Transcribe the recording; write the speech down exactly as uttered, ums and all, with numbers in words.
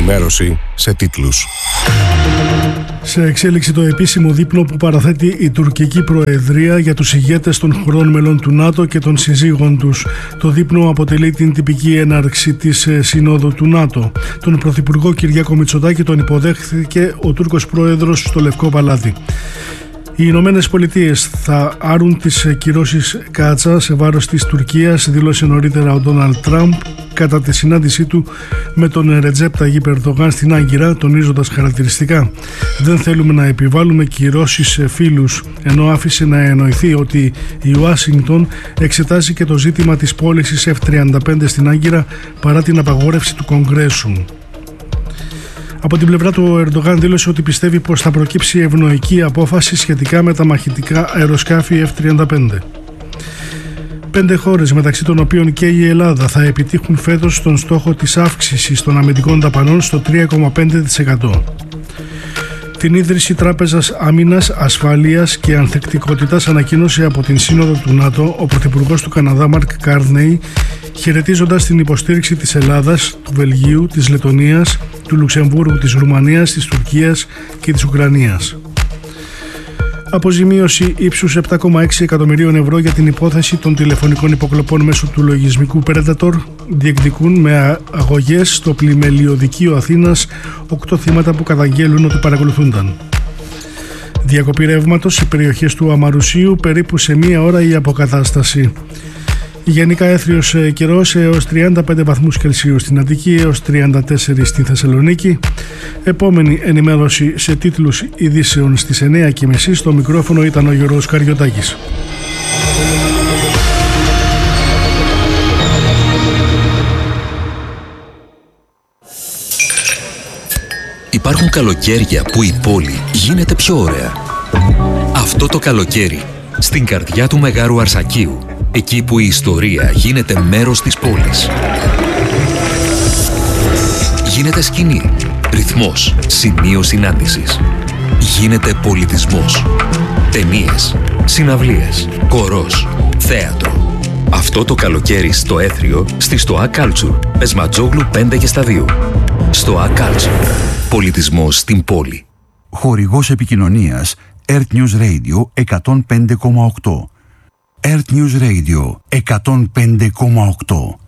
Ενημέρωση σε τίτλους. Σε εξέλιξη το επίσημο δείπνο που παραθέτει η τουρκική προεδρία για τους ηγέτες των χωρών μελών του ΝΑΤΟ και των συζύγων τους. Το δείπνο αποτελεί την τυπική έναρξη της Συνόδου του ΝΑΤΟ. Τον Πρωθυπουργό Κυριάκο Μητσοτάκη τον υποδέχθηκε ο Τούρκος Πρόεδρος στο Λευκό Παλάτι. Οι Ηνωμένες Πολιτείες θα άρουν τις κυρώσεις κάτσα σε βάρος της Τουρκίας, δήλωσε νωρίτερα ο Ντόναλντ Τραμπ κατά τη συνάντησή του με τον Ρετζέπ Ταγίπ Ερντογάν στην Άγκυρα, τονίζοντας χαρακτηριστικά: «Δεν θέλουμε να επιβάλλουμε κυρώσεις σε φίλους», ενώ άφησε να εννοηθεί ότι η Ουάσιγκτον εξετάζει και το ζήτημα της πώλησης εφ τριάντα πέντε στην Άγκυρα παρά την απαγόρευση του Κογκρέσου. Από την πλευρά του, ο Ερντογάν δήλωσε ότι πιστεύει πως θα προκύψει ευνοϊκή απόφαση σχετικά με τα μαχητικά αεροσκάφη εφ τριάντα πέντε. Πέντε χώρες, μεταξύ των οποίων και η Ελλάδα, θα επιτύχουν φέτος τον στόχο της αύξησης των αμυντικών δαπανών στο τρία κόμμα πέντε τοις εκατό. Την ίδρυση Τράπεζας Άμυνας, Ασφαλείας και Ανθεκτικότητας ανακοίνωσε από την Σύνοδο του ΝΑΤΟ ο Πρωθυπουργός του Καναδά Μαρκ Κάρνεϊ, χαιρετίζοντας την υποστήριξη της Ελλάδας, του Βελγίου, της Λετωνίας, του Λουξεμβούργου, της Ρουμανίας, της Τουρκίας και της Ουκρανίας. Αποζημίωση ύψους επτά κόμμα έξι εκατομμυρίων ευρώ για την υπόθεση των τηλεφωνικών υποκλοπών μέσω του λογισμικού Predator διεκδικούν με αγωγές στο πλημελιωδικείο Αθήνας οκτώ θύματα που καταγγέλουν ότι παρακολουθούνταν. Διακοπή ρεύματος σε περιοχές του Αμαρουσίου, περίπου σε μία ώρα η αποκατάσταση. Γενικά έθριος καιρός έως τριάντα πέντε βαθμούς Κελσίου στην Αττική, έως τριάντα τέσσερα στη Θεσσαλονίκη. Επόμενη ενημέρωση σε τίτλους ειδήσεων στις εννιά και μισή. Στο μικρόφωνο ήταν ο Γιώργος Καριωτάκης. Υπάρχουν καλοκαίρια που η πόλη γίνεται πιο ωραία. Αυτό το καλοκαίρι, στην καρδιά του Μεγάρου Αρσακίου, εκεί που η ιστορία γίνεται μέρος της πόλης. Γίνεται σκηνή, ρυθμός, σημείο συνάντησης. Γίνεται πολιτισμός. Ταινίες, συναυλίες, χορός, θέατρο. Αυτό το καλοκαίρι στο Έθριο, στη ΣΤΟΑ Culture, Πεσματζόγλου πέντε και στα δύο. ΣΤΟΑ Culture. Πολιτισμός στην πόλη. Χορηγός επικοινωνίας Earth News Radio εκατόν πέντε κόμμα οκτώ. Earth News Radio εκατόν πέντε κόμμα οκτώ.